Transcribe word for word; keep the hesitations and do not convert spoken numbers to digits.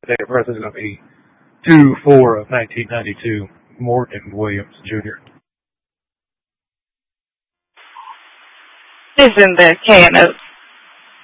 The date of birth is going to be two four of nineteen ninety-two. Morgan Williams, Junior This is in the K N O